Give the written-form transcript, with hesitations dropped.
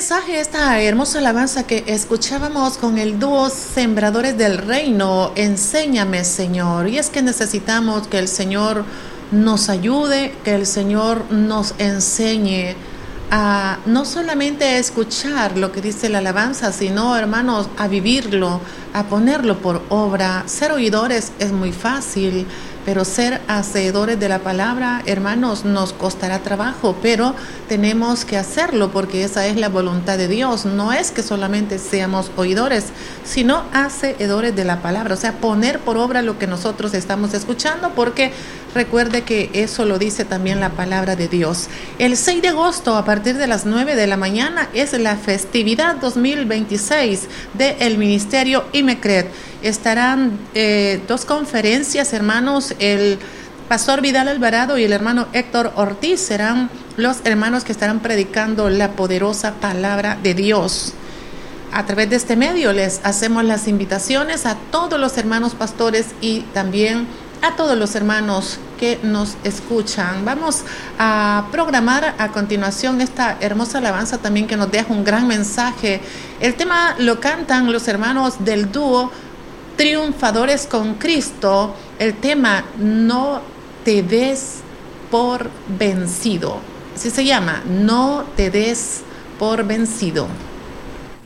mensaje, esta hermosa alabanza que escuchábamos con el dúo Sembradores del Reino, enséñame, Señor. Y es que necesitamos que el Señor nos ayude, que el Señor nos enseñe a no solamente escuchar lo que dice la alabanza, sino, hermanos, a vivirlo, a ponerlo por obra. Ser oidores es muy fácil, pero ser hacedores de la palabra, hermanos, nos costará trabajo, pero tenemos que hacerlo porque esa es la voluntad de Dios. No es que solamente seamos oidores, sino hacedores de la palabra, o sea, poner por obra lo que nosotros estamos escuchando, porque recuerde que eso lo dice también la palabra de Dios. El 6 de agosto, a partir de las 9 de la mañana, es la festividad 2026 del Ministerio IMECRED. Estarán dos conferencias, hermanos. El pastor Vidal Alvarado y el hermano Héctor Ortiz serán los hermanos que estarán predicando la poderosa palabra de Dios. A través de este medio les hacemos las invitaciones a todos los hermanos pastores y también a todos los hermanos que nos escuchan. Vamos a programar a continuación esta hermosa alabanza también que nos deja un gran mensaje. El tema lo cantan los hermanos del dúo Triunfadores con Cristo. El tema No te des por vencido. Así se llama, No te des por vencido.